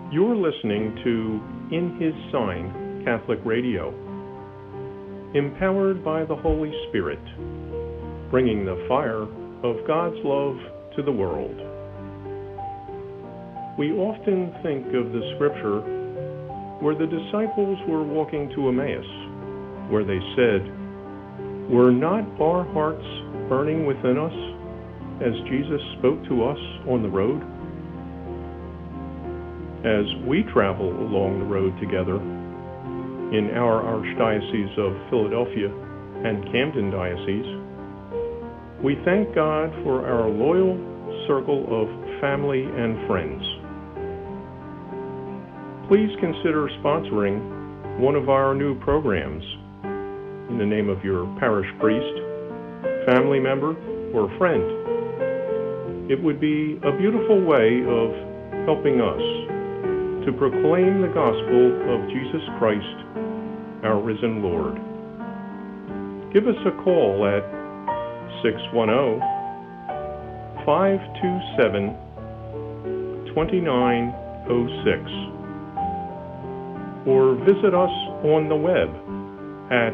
You're listening to In His Sign Catholic Radio, empowered by the Holy Spirit, bringing the fire of God's love to the world. We often think of the scripture where the disciples were walking to Emmaus, where they said, "Were not our hearts burning within us as Jesus spoke to us on the road?" As we travel along the road together in our Archdiocese of Philadelphia and Camden Diocese, we thank God for our loyal circle of family and friends. Please consider sponsoring one of our new programs in the name of your parish priest, family member, or friend. It would be a beautiful way of helping us to proclaim the gospel of Jesus Christ, our risen Lord. Give us a call at 610-527-2906 or visit us on the web at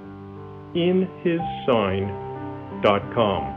inhissign.com.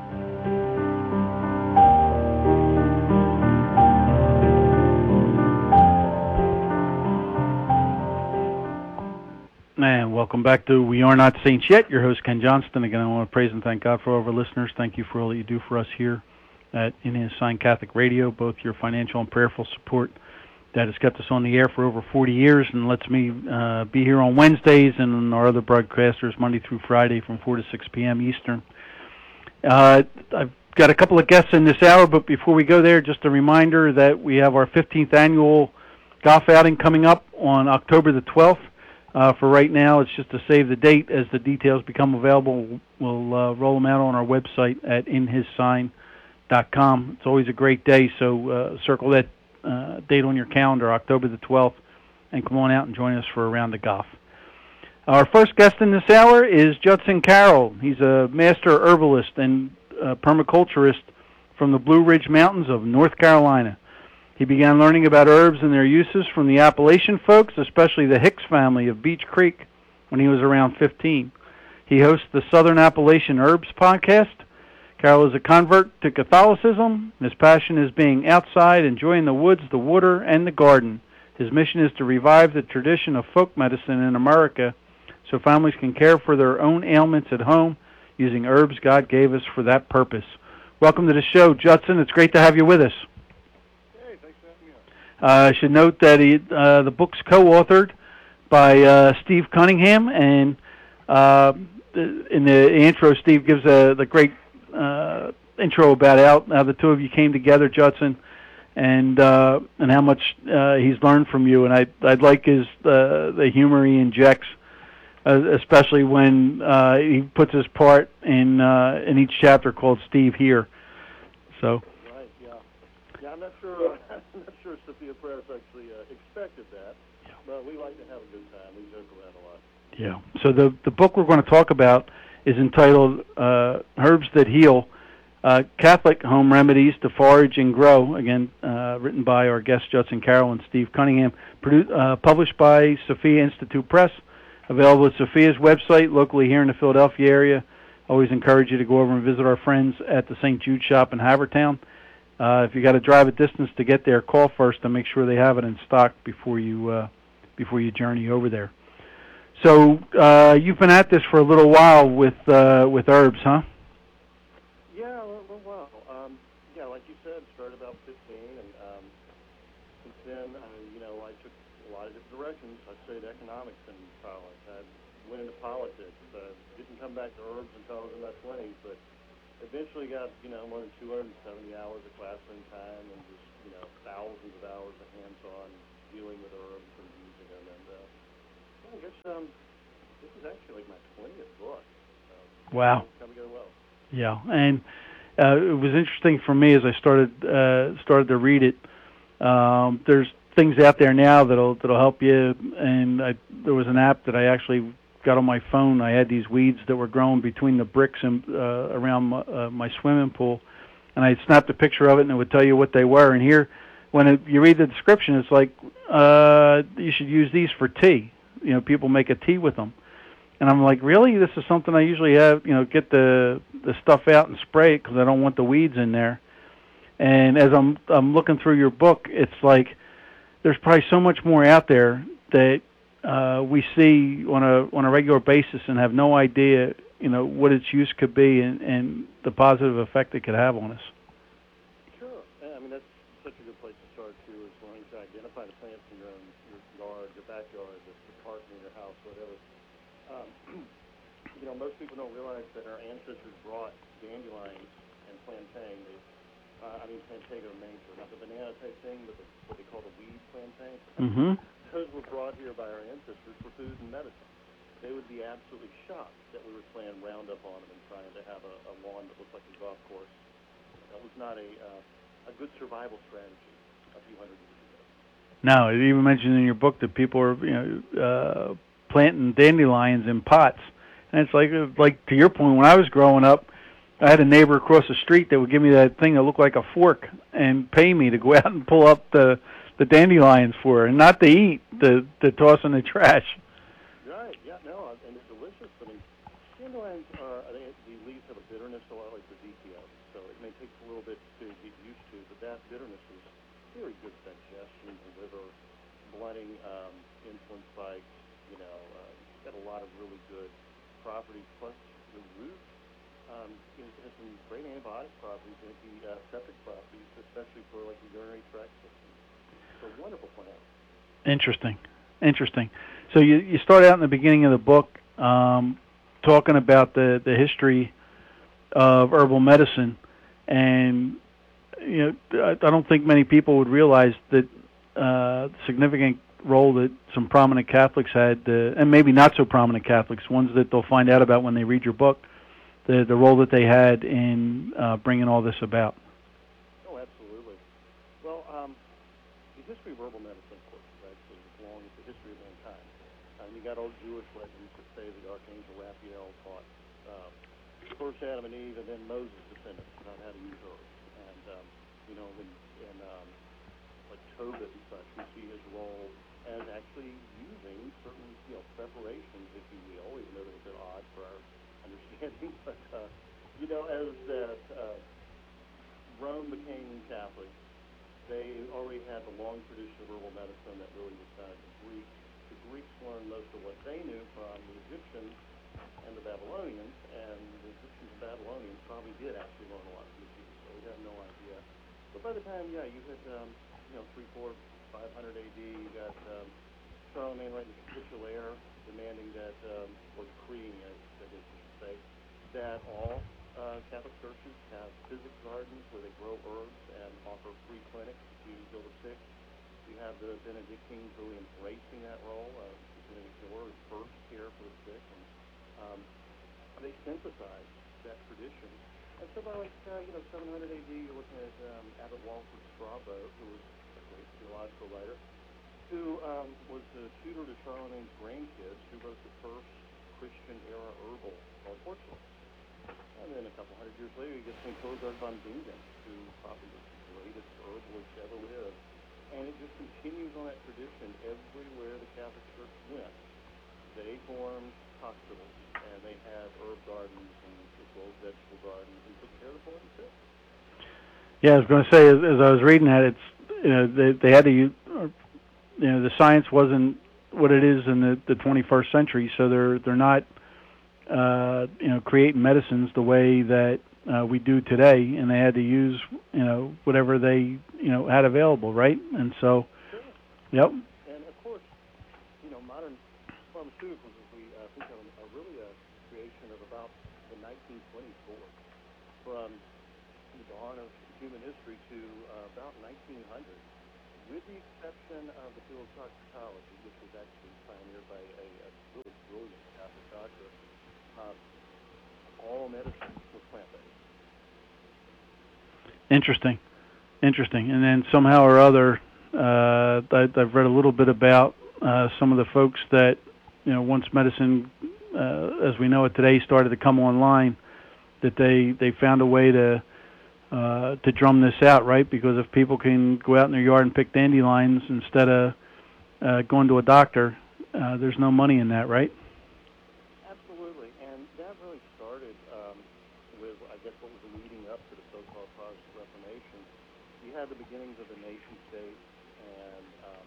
And welcome back to We Are Not Saints Yet. Your host, Ken Johnston. Again, I want to praise and thank God for all of our listeners. Thank you for all that you do for us here at In His Sign Catholic Radio, both your financial and prayerful support that has kept us on the air for over 40 years and lets me be here on Wednesdays and our other broadcasters Monday through Friday from 4 to 6 p.m. Eastern. I've got a couple of guests in this hour, but before we go there, just a reminder that we have our 15th annual golf outing coming up on October the 12th. For right now, it's just to save the date. As the details become available, we'll roll them out on our website at inhissign.com. It's always a great day, so circle that date on your calendar, October the 12th, and come on out and join us for a round of golf. Our first guest in this hour is Judson Carroll. He's a master herbalist and permaculturist from the Blue Ridge Mountains of North Carolina. He began learning about herbs and their uses from the Appalachian folks, especially the Hicks family of Beech Creek, when he was around 15. He hosts the Southern Appalachian Herbs podcast. Carroll is a convert to Catholicism. His passion is being outside, enjoying the woods, the water, and the garden. His mission is to revive the tradition of folk medicine in America so families can care for their own ailments at home using herbs God gave us for that purpose. Welcome to the show, Judson. It's great to have you with us. I should note that the book's co-authored by Steve Cunningham, and in the intro, Steve gives the great intro about how the two of you came together, Judson, and how much he's learned from you. And I'd like the humor he injects, especially when he puts his part in each chapter called Steve Here. So. I'm not sure. I'm not sure Sophia Press actually expected that, but we like to have a good time. We joke around a lot. Yeah. So the book we're going to talk about is entitled "Herbs That Heal: Catholic Home Remedies to Forage and Grow." Again, written by our guests Judson Carroll and Steve Cunningham. Published by Sophia Institute Press. Available at Sophia's website locally here in the Philadelphia area. Always encourage you to go over and visit our friends at the St. Jude shop in Havertown. If you got to drive a distance to get there, call first and make sure they have it in stock before you journey over there. So you've been at this for a little while with herbs, huh? Yeah, a little while. Yeah, like you said, started about 15, and since then, I took a lot of different directions. I studied economics in college. I went into politics. Didn't come back to herbs until I was in my 20s, but eventually got, more than 270 hours of classroom time and just, thousands of hours of hands-on dealing with herbs and using them. And I guess this is actually like my 20th book. Wow. It's come together well. Yeah, and it was interesting for me as I started to read it. There's things out there now that'll help you, and there was an app that I actually got on my phone. I had these weeds that were growing between the bricks and around my swimming pool, and I snapped a picture of it, and it would tell you what they were. And here, you read the description, it's like you should use these for tea. People make a tea with them. And I'm like, really? This is something I usually have, get the stuff out and spray it because I don't want the weeds in there. And as I'm looking through your book, it's like there's probably so much more out there that we see on a regular basis and have no idea, what its use could be and the positive effect it could have on us. Sure. I mean, that's such a good place to start, too, is learning to identify the plants in your yard, your backyard, the garden in your house, whatever. Most people don't realize that our ancestors brought dandelions and plantain. Plantain of nature, not the banana type thing, but what they call the weed plantain. Mm-hmm. Those were brought here by our ancestors for food and medicine. They would be absolutely shocked that we were playing Roundup on them and trying to have a lawn that looked like a golf course. That was not a good survival strategy a few hundred years ago. No, you even mentioned in your book that people are, planting dandelions in pots. And it's like to your point, when I was growing up, I had a neighbor across the street that would give me that thing that looked like a fork and pay me to go out and pull up the dandelions for her, and not to eat, to toss in the trash. Right, yeah, no, and they're delicious. I mean, dandelions the leaves have a bitterness a lot like the DPO, so it may take a little bit to get used to, but that bitterness is very good for digestion, the liver, blooding, insulin spikes, it's got a lot of really good properties, plus the root it has some great antibiotic properties, antiseptic properties, especially for like the urinary tract system. It's a wonderful plant. Interesting. So you start out in the beginning of the book talking about the history of herbal medicine, and I don't think many people would realize that significant role that some prominent Catholics had, and maybe not so prominent Catholics, ones that they'll find out about when they read your book, the role that they had in bringing all this about. Oh, absolutely. Well, the history of herbal medicine, of course, is actually as long as the history of mankind. You got old Jewish legends that say the Archangel Raphael taught first Adam and Eve and then Moses' descendants about how to use herbs. And, like Tobit and such, we see his role as actually using certain, preparations, if you will, even though they're a bit odd for our understanding. But, as that Rome became Catholic, they already had the long tradition of herbal medicine that really was kind of the Greeks. The Greeks learned most of what they knew from the Egyptians and the Babylonians, and the Egyptians and Babylonians probably did actually learn a lot from the Jews, so we have no idea. But by the time, you had, 300, 400, 500 AD, you got Charlemagne writing the capitulaire, demanding that, or decreeing, I guess you should say, that all Catholic churches have physic gardens where they grow herbs and offer free clinics to heal the sick. You have the Benedictines really embracing that role. Benedict Order is first care for the sick, and they synthesized that tradition. And so by 700 AD, you're looking at Abbot Walfrid Strabo, who was a great theological writer, who was the tutor to Charlemagne's grandkids, who wrote the first Christian-era herbal called Portugal. And then a couple hundred years later, you get St. Hildegard von Bingen, who probably was the greatest herbalist ever lived. And it just continues on that tradition everywhere the Catholic Church went. They formed hospitals, and they had herb gardens and as well as vegetable gardens, and took care of the poor and sick. Yeah, I was going to say, as I was reading that, it's they had to, the science wasn't what it is in the 21st century, so they're not creating medicines the way that we do today, and they had to use whatever they had available, right? And so, sure. Yep. And of course, modern pharmaceuticals, as we think of them, are really a creation of about the 1920s forward. From the dawn of human history to about 1900, with the exception of the field of toxicology, which was actually pioneered by a really brilliant Catholic doctor, all medicine was plant-based. Interesting. And then somehow or other, I've read a little bit about some of the folks that, once medicine, as we know it today, started to come online, that they found a way to to drum this out, right? Because if people can go out in their yard and pick dandelions instead of going to a doctor, there's no money in that, right? Absolutely, and that really started with, I guess, what was leading up to the so-called Protestant Reformation. You had the beginnings of the nation-state and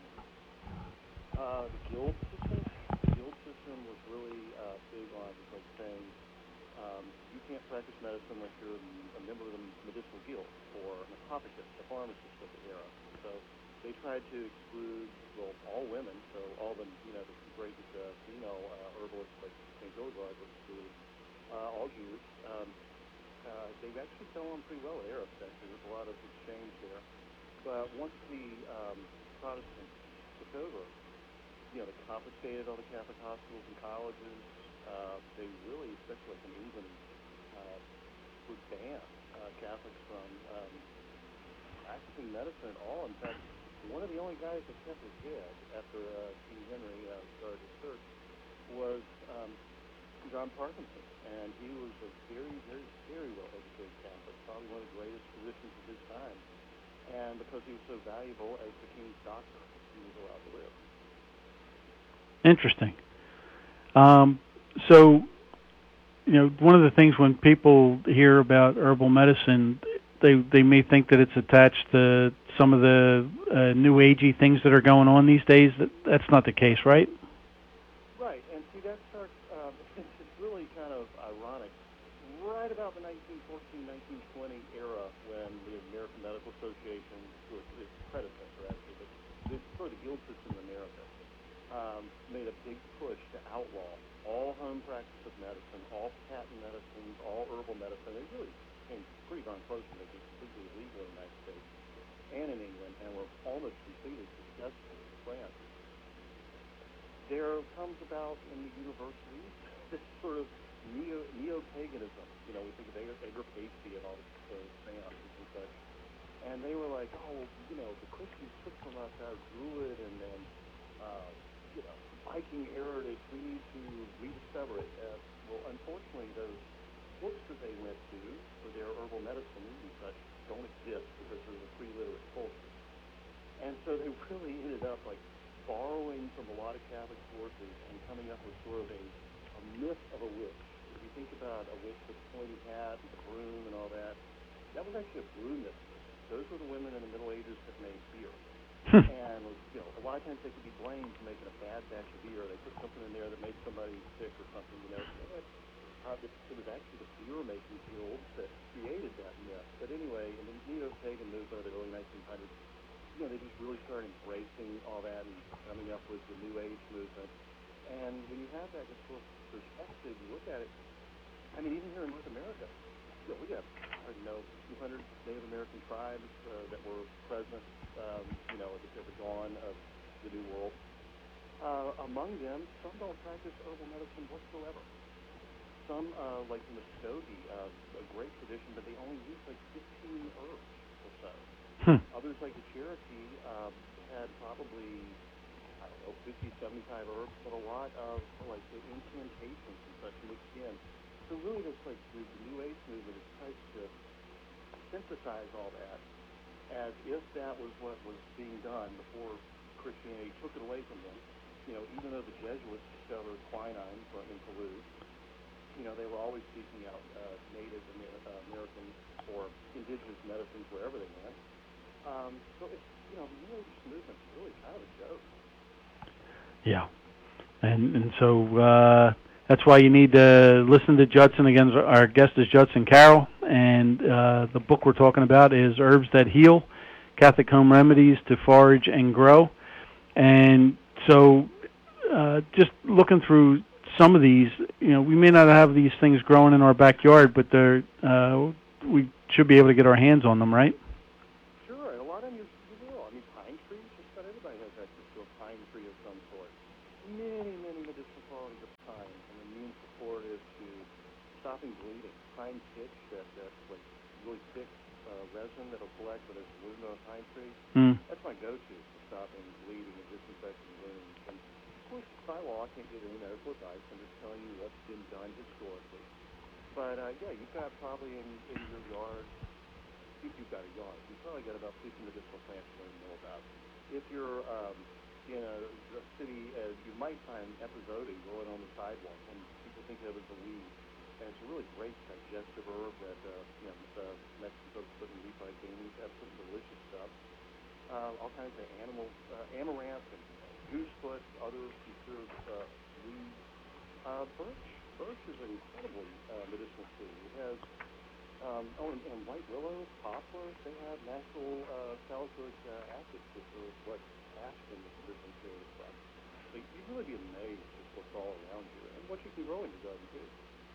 the guild system. The guild system was really big on like saying you can't practice medicine unless you're a member of the medicinal guild or an apothecist, a pharmacist of the era. So they tried to exclude, well, all women, so all the, the great female herbalists like St. Gilgard were excluded, all Jews. They actually fell on pretty well with Arabs, actually. There's a lot of exchange there. But once the Protestants took over, they confiscated all the Catholic hospitals and colleges. They really, especially like in England, would ban Catholics from practicing medicine at all. In fact, one of the only guys that kept his head after King Henry started his search was John Parkinson, and he was a very, very, very well-educated Catholic, probably one of the greatest physicians of his time. And because he was so valuable as the king's doctor, he was allowed to live. Interesting. So, one of the things when people hear about herbal medicine, they may think that it's attached to some of the new agey things that are going on these days. That's not the case, right? Right, and see, that starts, it's really kind of ironic. Right about the 1914, 1920 era, when the American Medical Association, was its predecessor actually, but it's sort of the guild system in America, made a big push to outlaw all home practice of medicine, all patent medicines, all herbal medicine. They really came pretty darn close to making it completely illegal in the United States and in England, and were almost completely successful in France. There comes about in the universities this sort of neo-paganism. We think of Edgar Pacey and all the seances and such. And they were like, the Christians took from us our Druid and Viking heritage. We need to rediscover it. Well, unfortunately, those books that they went to for their herbal medicine and such don't exist because there's a pre-literate culture. And so they really ended up borrowing from a lot of Catholic sources and coming up with sort of a myth of a witch. If you think about a witch with a pointy hat and a broom and all that, that was actually a broom myth. Those were the women in the Middle Ages that made beer. And a lot of times they could be blamed for making a bad batch of beer. They put something in there that made somebody sick or something. It was actually the beer-making guilds that created that myth. But anyway, in the neo-pagan movement of the early 1900s, they just really started embracing all that and coming up with the New Age movement. And when you have that historical perspective, you look at it, even here in North America, we have, 200 Native American tribes that were present, at the dawn of the New World. Among them, some don't practice herbal medicine whatsoever. Some, like the Muskogee, a great tradition, but they only use 15 herbs or so. Others, like the Cherokee, had probably, 50, 75 herbs, but a lot of, the incantations and such mixed in. So really, the New Age movement is trying to synthesize all that as if that was what was being done before Christianity took it away from them. Even though the Jesuits discovered quinine in Peru, they were always seeking out Native American or indigenous medicines wherever they went. So it's, the New Age movement is really kind of a joke. Yeah, and so that's why you need to listen to Judson. Again, our guest is Judson Carroll, and the book we're talking about is Herbs That Heal, Catholic Home Remedies to Forage and Grow. And so just looking through some of these, we may not have these things growing in our backyard, but we should be able to get our hands on them, right? Sure, and a lot of them you will. Pine trees, just about everybody has access to a pine tree of some sort. Many, many medicinal qualities of pine, from immune supportive to stopping bleeding. Pine pitch, that's really thick resin that'll collect when there's a wound on a pine tree. That's my go-to for stopping bleeding and disinfecting wounds. And of course, by law, I can't give any medical advice. I'm just telling you what's been done historically. But you've got probably in your yard, if you've got a yard, you've probably got about 50 medicinal plants you don't know about. If you're in a city, you might find epizode growing on the sidewalk, and people think of it as a weed. And it's a really great digestive herb that Mexican folks put in refried beans. Have some delicious stuff. All kinds of animal amaranth and goosefoot, other considered weeds. Birch is an incredibly medicinal tree. It has and white willows, poplars, they have natural salicylic acids, which are what aspirin is originated from. So you'd really be amazed at what's all around you and what you can grow in your garden too.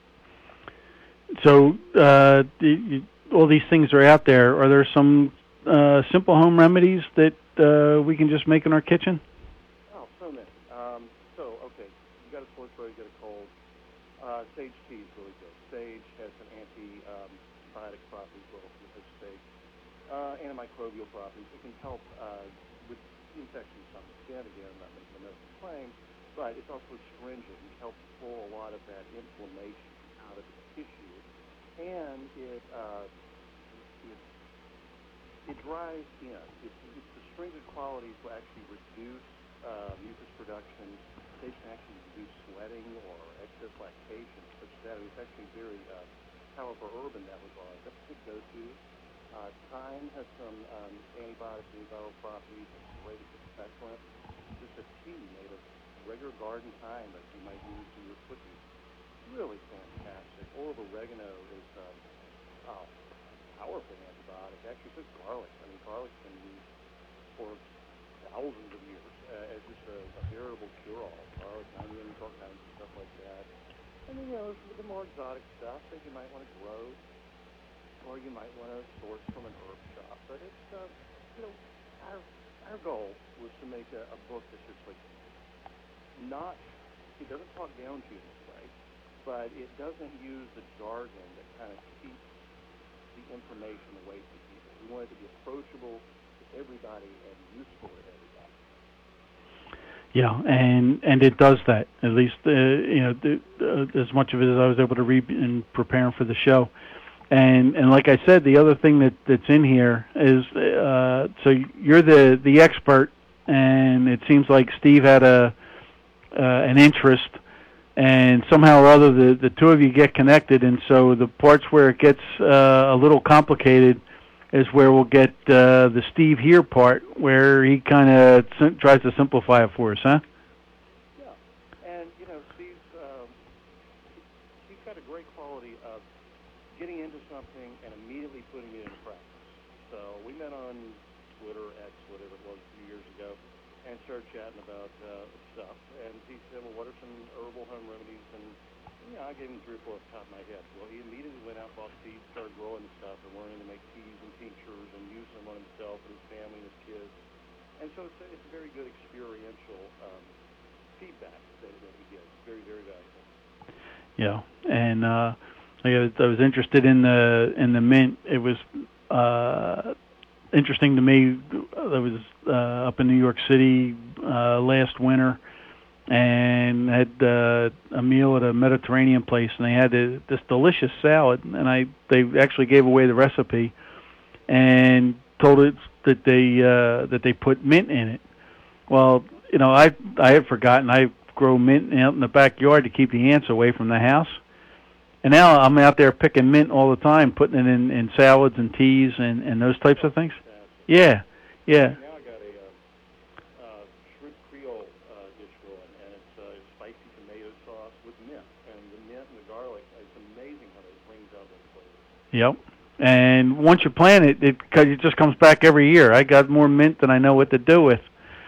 So all these things are out there. Are there some simple home remedies that we can just make in our kitchen? Oh, so many. Okay, you got a sore throat, you got a cold. Sage tea is really good. Sage has some antibiotic properties, well, as sage. Antimicrobial properties. It can help with infections on the skin. Again, I'm not making a medical claim, but it's also astringent. It helps pull a lot of that inflammation out of the tissue, and it dries in. Its astringent qualities will actually reduce mucus production. They can actually reduce sweating or excess lactation, such as that. It's actually very powerful herb in that regard. That's a good go-to. Thyme has some antibiotic and antiviral properties. It's great. It's excellent. Just a tea made of regular garden thyme that you might use in your cooking. Really fantastic. Oil of oregano is powerful antibiotic. Actually, so is garlic. I mean, garlic's been used for thousands of years as just a veritable cure-all. Garlic, onions, all kinds of stuff like that. And then, there's the more exotic stuff that you might want to grow, or you might want to source from an herb shop. But it's, our goal was to make a book that's just like not, it doesn't talk down to you this way, but it doesn't use the jargon that kind of keeps the information away from people. We want it to be approachable to everybody and useful to everybody. Yeah, and it does that. At least as much of it as I was able to read in preparing for the show. And like I said, the other thing that's in here is so you're the expert, and it seems like Steve had an interest, and somehow or other the two of you get connected, and so the parts where it gets a little complicated is where we'll get the Steve here part, where he kind of tries to simplify it for us, huh? Yeah, and Steve's got a great quality of getting into something and immediately putting it into practice. So we met on Twitter, X, whatever it was, a few years ago, and started chatting about stuff. And he said, well, what are some herbal home remedies? And I gave him 3 or 4 off the top of my head. Well, he immediately went out, bought seeds, started growing stuff, and learning to make teas and tinctures and use them on himself and his family and his kids. And so it's a very good experiential feedback that he gives. Very, very valuable. Yeah, and I was interested in the mint. It was interesting to me. I was up in New York City last winter, and had a meal at a Mediterranean place, and they had this delicious salad, and they actually gave away the recipe, and told us that they put mint in it. Well, I had forgotten. I grow mint out in the backyard to keep the ants away from the house, and now I'm out there picking mint all the time, putting it in salads and teas and those types of things. Yeah. Now I got a shrimp Creole dish going, and it's spicy tomato sauce with mint, and the mint and the garlic. It's amazing how that brings out those flavors. Yep. And once you plant it, it just comes back every year. I got more mint than I know what to do with.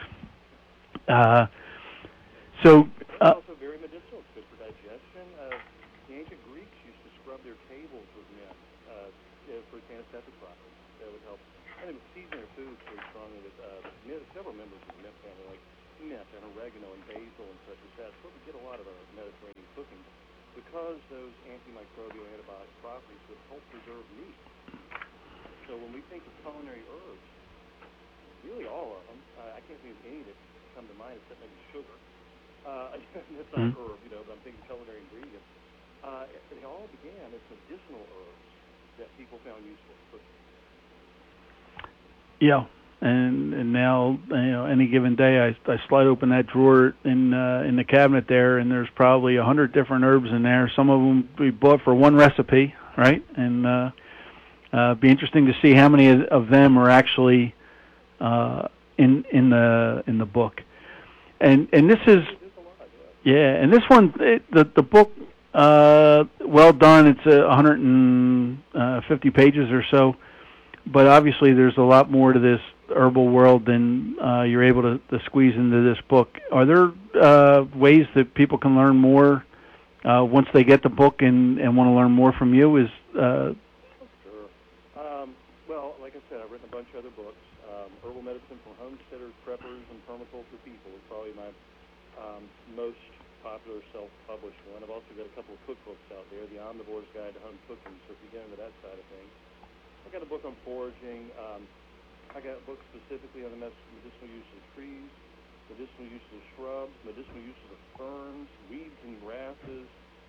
It's also very medicinal. It's good for digestion. The ancient Greeks used to scrub their tables with mint for antiseptic properties. That would help. And they would season their foods very strongly with mint. Several members of the mint family, like mint and oregano and basil and such as that. So we get a lot of our Mediterranean cooking because those antimicrobial antibiotic properties would help preserve meat. So when we think of culinary herbs, really all of them, I can't think of any that come to mind except maybe sugar. That's not an herb, but I'm thinking culinary ingredients. They all began as medicinal herbs that people found useful in cooking. Yeah, and now any given day I slide open that drawer in the cabinet there, and there's probably 100 different herbs in there. Some of them we bought for one recipe, right? And be interesting to see how many of them are actually in the book. And this is and this one the book well done. It's 150 pages or so. But obviously, there's a lot more to this herbal world than you're able to squeeze into this book. Are there ways that people can learn more once they get the book and want to learn more from you? Sure. Well, like I said, I've written a bunch of other books. Herbal Medicine for Homesteaders, Preppers, and Permaculture People is probably my most popular self-published one. I've also got a couple of cookbooks out there, The Omnivore's Guide to Home Cooking, so if you get into that side of things. I got a book on foraging. I got a book specifically on the medicinal uses of trees, medicinal uses of shrubs, medicinal uses of ferns, weeds and grasses.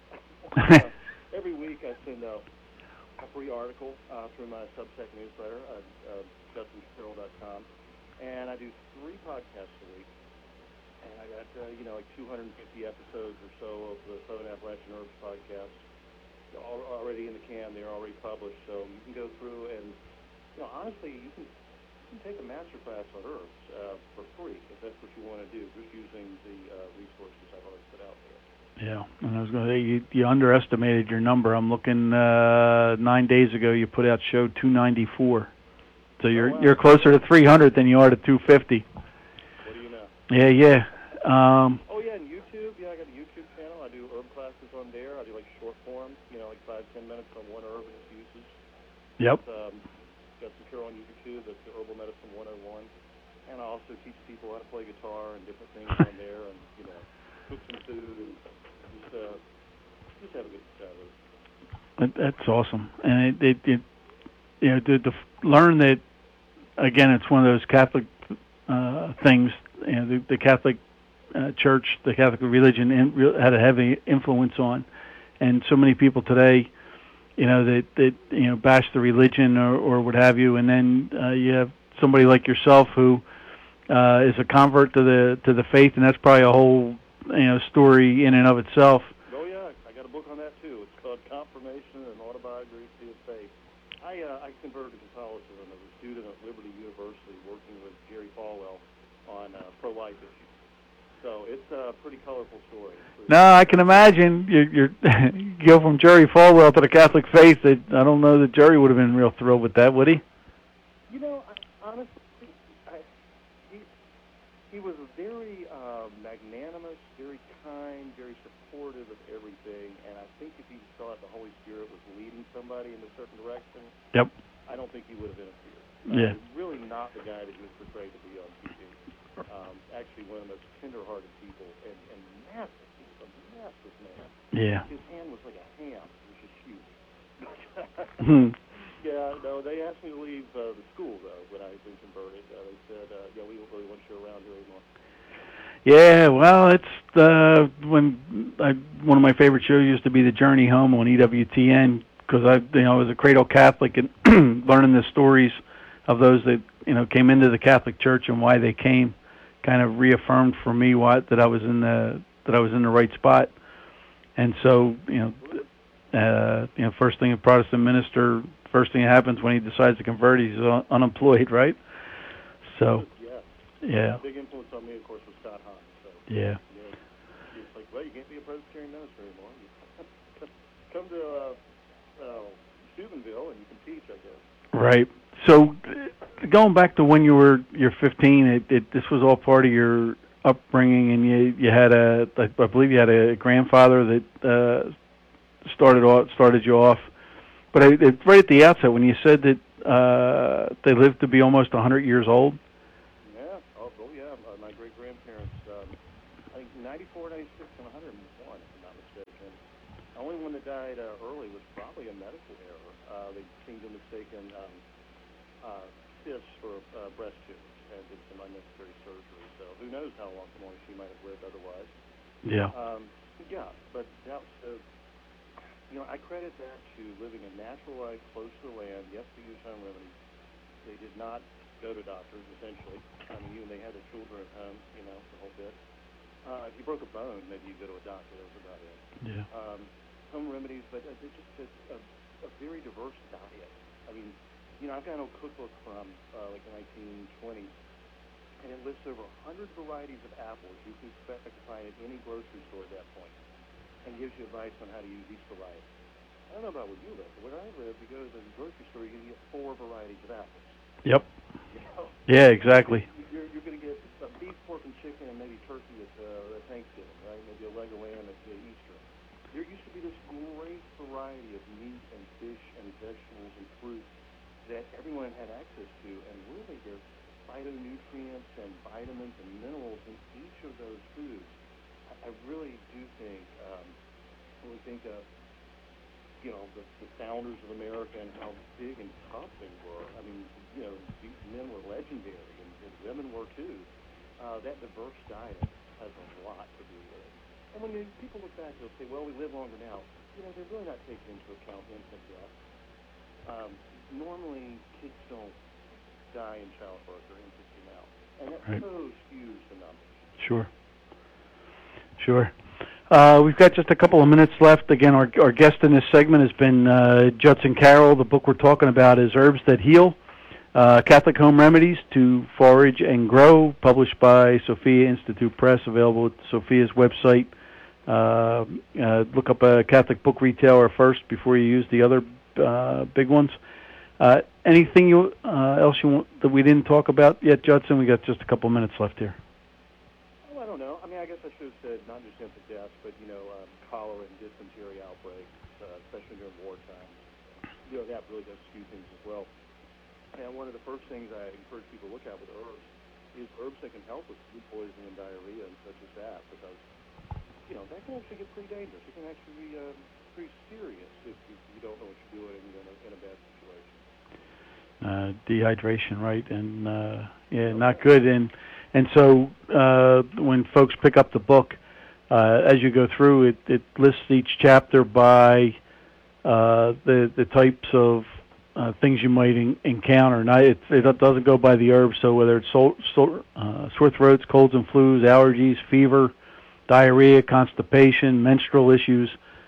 Every week I send out a free article through my Substack newsletter, JustinShapiro.com, and I do 3 podcasts a week. And I got like 250 episodes or so of the Southern Appalachian Herbs podcast already in the can. They're already published, so you can go through and, honestly, you can take a master class on herbs for free if that's what you want to do, just using the resources I've already put out there. Yeah, and I was going to say you underestimated your number. I'm looking 9 days ago. You put out show 294, so you're closer to 300 than you are to 250. What do you know? Yeah. And YouTube. I got a YouTube channel. I do herb classes on there. I do like short forms, like 5-10 minutes on one herb and its uses. Yep. Justin Carroll on YouTube. That's the Herbal Medicine 101. And I also teach people how to play guitar and different things on there, and cook some food and just have a good time. That's awesome, and to learn that again, it's one of those Catholic things. The Catholic Church, the Catholic religion, had a heavy influence on, and so many people today, that bash the religion or what have you, and then you have somebody like yourself who is a convert to the faith, and that's probably a whole story in and of itself. Oh yeah, I got a book on that too. It's called Confirmation and Autobiography of Faith. I converted to Catholicism as a student at Liberty University, working with Jerry Falwell on pro-life issues. So it's a pretty colorful story. No, I can imagine you go from Jerry Falwell to the Catholic faith. I don't know that Jerry would have been real thrilled with that, would he? Honestly, he was very magnanimous, very kind, very supportive of everything. And I think if he thought the Holy Spirit was leading somebody in a certain direction, yep, I don't think he would have interfered. Yeah, really not the guy that he was portrayed to be on TV. Actually, one of the most tender-hearted people and massive. He was a massive man. Yeah. His hand was like a ham. It was just huge. Yeah, no, they asked me to leave the school, though, when I had been converted. They said, we don't really want you around here anymore. Yeah, well, it's one of my favorite shows used to be The Journey Home on EWTN, because I was a cradle Catholic and learning the stories of those that came into the Catholic Church and why they came, kind of reaffirmed for me that I was in the right spot. And so first thing a Protestant minister, first thing that happens when he decides to convert, he's unemployed, right? So yeah. A big influence on me, of course, was Scott Hahn. So, yeah. It's like, well, you can't be a Presbyterian minister anymore. Come to Steubenville and you can teach, I guess. Right. So, going back to when you're 15, this was all part of your upbringing, and you had I believe you had a grandfather that started you off. But right at the outset, when you said that they lived to be almost 100 years old. Yeah. Oh yeah. My great grandparents, I think 94, 96, and 101, if I'm not mistaken. The only one that died early was probably a medical error. They seemed to have mistaken cysts for breast tumors and did some unnecessary surgery. So who knows how long she might have lived otherwise. Yeah. But that was, I credit that to living a natural life close to the land. Yes, they used home remedies. They did not go to doctors, essentially. I mean, they had their children at home, the whole bit. If you broke a bone, maybe you go to a doctor. That was about it. Yeah. Home remedies, but it's just a very diverse diet. I mean, I've got an old cookbook from like the 1920s, and it lists over 100 varieties of apples you can expect to find at any grocery store at that point, and gives you advice on how to use each variety. I don't know about where you live, but where I live, you go to the grocery store, you're going to get 4 varieties of apples. Yep. Yeah, exactly. You're going to get beef, pork, and chicken, and maybe turkey at Thanksgiving, right? Maybe a leg of lamb at Easter. There used to be this great variety of meat and fish and vegetables and fruit that everyone had access to, and really there's phytonutrients and vitamins and minerals in each of those foods. I really do think when we think of the founders of America and how big and tough they were. I mean, these men were legendary, and women were too. That diverse diet has a lot to do with it. And when people look back, they'll say, well, we live longer now. They're really not taking into account infant death. Normally, kids don't die in childbirth or infancy now. And that so skews the numbers. Sure. We've got just a couple of minutes left. Again, our guest in this segment has been Judson Carroll. The book we're talking about is Herbs That Heal, Catholic Home Remedies to Forage and Grow, published by Sophia Institute Press, available at Sophia's website. Look up a Catholic book retailer first before you use the other big ones. Anything else you want that we didn't talk about yet, Judson? We got just a couple minutes left here. Well, I don't know. I mean, I guess I should have said not just infant deaths, but cholera and dysentery outbreaks, especially during wartime. That really does skew things as well. And one of the first things I encourage people to look at with herbs is herbs that can help with food poisoning and diarrhea and such as that, because that can actually get pretty dangerous. It can actually be pretty serious if you don't know what you're doing in a bad situation. Dehydration, right? And not good. And so when folks pick up the book, as you go through, it lists each chapter by the types of things you might encounter. Now, it doesn't go by the herbs, so whether it's sore throats, colds and flus, allergies, fever, diarrhea, constipation, menstrual issues.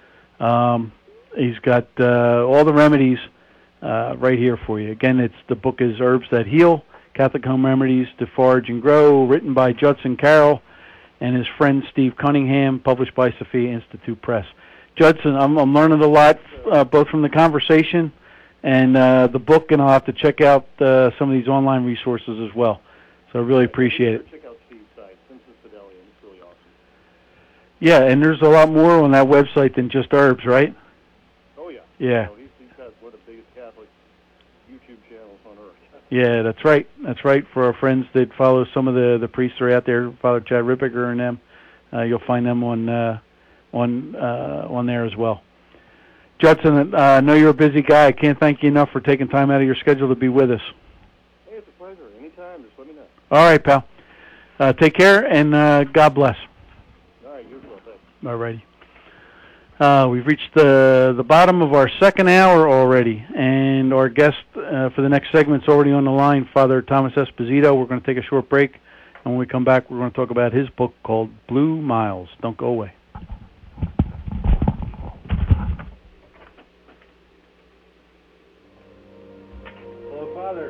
He's got all the remedies right here for you. Again, the book is Herbs That Heal, Catholic Home Remedies to Forage and Grow, written by Judson Carroll and his friend Steve Cunningham, published by Sophia Institute Press. Judson, I'm learning a lot, both from the conversation and the book, and I'll have to check out some of these online resources as well. So I really appreciate it. Check out Steve's site, Census Fidelium. It's really awesome. Yeah, and there's a lot more on that website than just herbs, right? Oh, yeah. Yeah. He's got one of the biggest Catholic YouTube channels on earth. Yeah, that's right. That's right. For our friends that follow some of the priests that are out there, Father Chad Rippiger and them, you'll find them on there as well. Judson, I know you're a busy guy. I can't thank you enough for taking time out of your schedule to be with us. Hey, it's a pleasure. Anytime, just let me know. All right, pal. Take care, and God bless. All right, you as well. Thanks. All righty. We've reached the bottom of our second hour already, and our guest for the next segment's already on the line, Father Thomas Esposito. We're going to take a short break, and when we come back, we're going to talk about his book called Blue Miles. Don't go away. Hello, Father.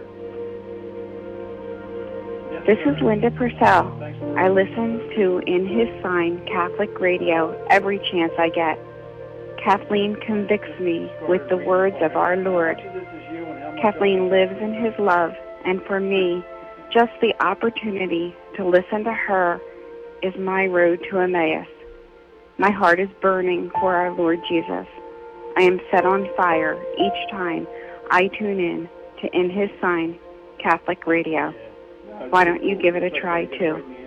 This is Linda Purcell. I listen to In His Sign Catholic Radio every chance I get. Kathleen convicts me with the words of our Lord. Kathleen lives in His love, and for me, just the opportunity to listen to her is my road to Emmaus. My heart is burning for our Lord Jesus. I am set on fire each time I tune in to In His Sign Catholic Radio. Why don't you give it a try, too?